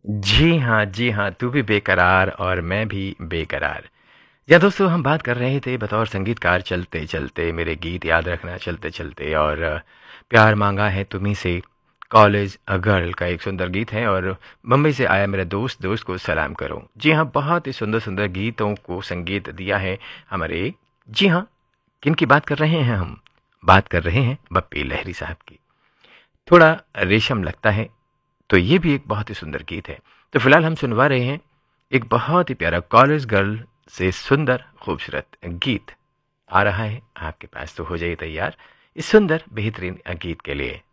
जी हाँ, तू भी बेकरार और मैं भी बेकरार। या दोस्तों हम बात कर रहे थे बतौर संगीतकार चलते-चलते मेरे गीत याद रखना चलते-चलते और प्यार माँगा है तुम्हीं से कॉलेज गर्ल का एक सुंदर गीत है और बम्बई से आया मेरा दोस्त, दोस्त को सलाम करो। जी हाँ, बहुत ही सुंदर-सुंदर गीतों को संगीत दिया है हमारे जी हाँ, किनकी बात कर रहे हैं हम? बात कर रहे हैं बप्पी लहरी साहब की। थोड़ा रेशम लगता है तो ये भी एक बहुत ही सुंदर गीत है। तो फिलहाल हम सुनवा रहे हैं एक बहुत ही प्यारा कॉलेज गर्ल से सुंदर खूबसूरत गीत आ रहा है आपके पास, तो हो जाइए तैयार इस सुंदर बेहतरीन गीत के लिए।